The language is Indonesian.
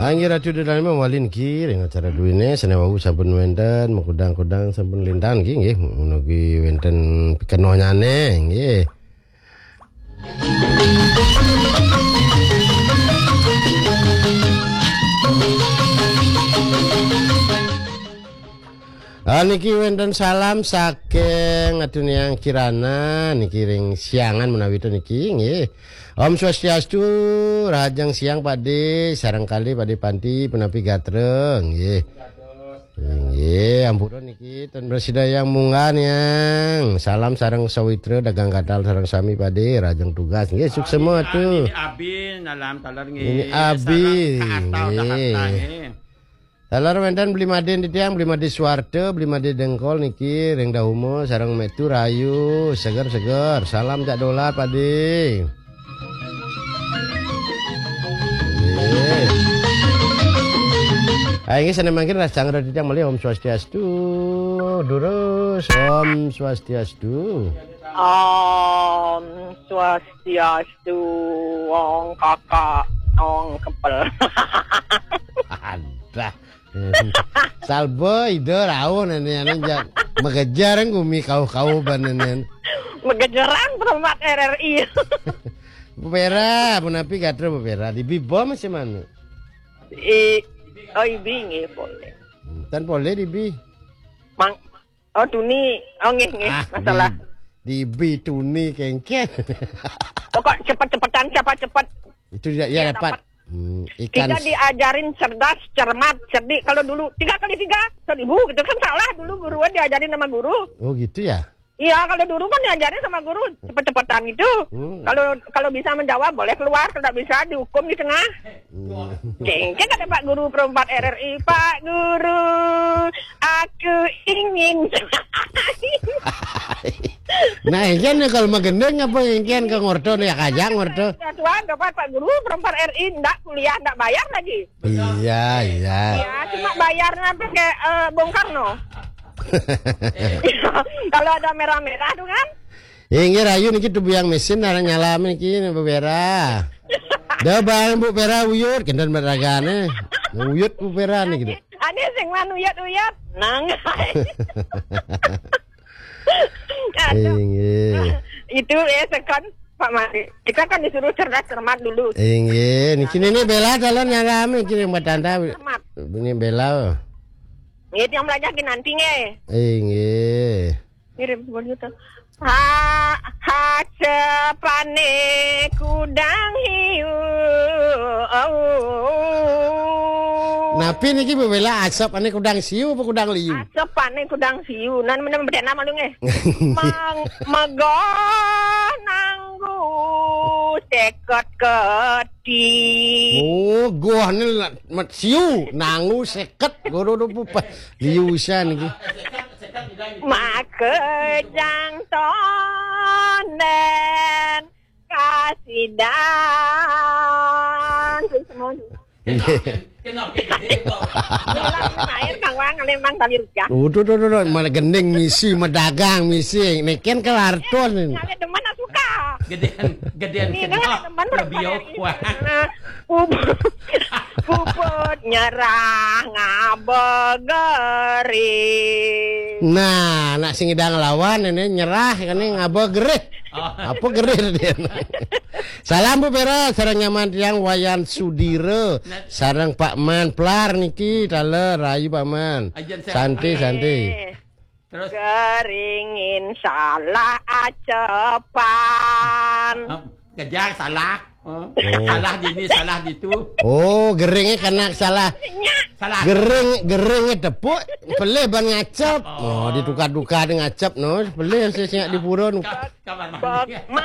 Angin ratu di dalam walin ki dengan cara duine senewau sampun wenten mengkudang-kudang sampun lintan ki nggih menuju wenten pikenonyane nggih. Niki wenten salam saking Adunyang Kirana niki ring siangan menawi niki nggih. Om Swastiastu, rajang siang Pade, sarang kali Pade Panti penapi gatreng nggih. Nggih, ampura niki ten bersidayang munggan yang. Salam sareng sawitra dagang kadal sareng sami Pade, rajang tugas nggih sukses semua tuh. Ini Abi nalam talar nggih. Ini Abi. Talar wenten beli maden di tiang, beli made Suwarto, beli made dengkol niki ring dahumo sareng metu rayu, seger-seger. Salam jak dolar Pade. Ini sana mangkin rasang raditang mali Om Swastiastu. Durus Om Swastiastu. Om Swastiastu. Wong kakak, wong kepel. Ada. Salbo ide rawo nenen jak mengejar ngumi kau banenen. Mengejarang perempat RRI. Bupera, menapi gatra bupera di Bibo masih mana? Ibi nggih boleh. Tan boleh di Bi. Mang tuni, nggih masalah. Di Bi tuni kengken. Pokok cepat-cepatan cepat. Itu ya dapat. Ikan. Kita diajarin cerdas, cermat, cerdik. Kalau dulu 3 kali 3 1.000 gitu kan salah dulu guruan diajarin sama guru. Oh gitu ya? Iya, kalau dulu kan diajarin sama guru cepet-cepetan itu. Kalau bisa menjawab boleh keluar, kalau tidak bisa dihukum di tengah. Cengkeh kata Pak Guru perempat RRI, Pak Guru, aku ingin. Nah, ingin kalau magendeng apa ingin ke ngorto ya kajang ngorto. Tuan dapat Pak Guru perempat RRI ndak kuliah ndak bayar lagi. Iya. Iya, cuma bayarnya pakai Bung Karno. Kalau ada merah-merah tuh kan? Ini rayu niki tuh yang mesin ada nyalamin niki Bu Vera. Dah bareng Bu Vera uyut kendan meragane. Uyut Bu Vera nih gitu. Ane sing man uyut-uyut. Nang. Itu sekon Pak Mari. Kita kan disuruh cerdas cermat dulu. Niki ini Bella calon nyalamin niki buat tanda. Ini Bella. Ini yang belajarin nanti nge. Mirip begitu. Cepane kudang hiu. Napi niki bela asap ane kudang siu apa kudang liu? Asap ane kudang siu. Nan mana beda nama lu nge. Mago nanggu sekot keti. Oh, gua nih mat siu nangu seket guru pupa liu sia niki. Makejang tonen kasidan semua. Air kawang memang tali rupiah. Tuh, mana gendeng misi, medagang misi, neken kelarton. Ada teman suka. Gedean teman lebih kuat. Puput nyerah ngabegeri. Nah, nak sing idang lawan ini nyerah kan ngabegeri. Apa gerir dia? Salam Bu Vera, sareng nyaman tiang Wayan Sudiro, sareng Pak Man Plar niki taler rayu Pak Man. Santi. Terus keringin salah acepan. Kejar salah. Salah di ini, salah di itu. Oh, geringnya kena salah. Geringnya tepuk, pelih ban ngacap. Oh, ditukar-tukar ngacap no, pelih saya di purun. Kamar mandi.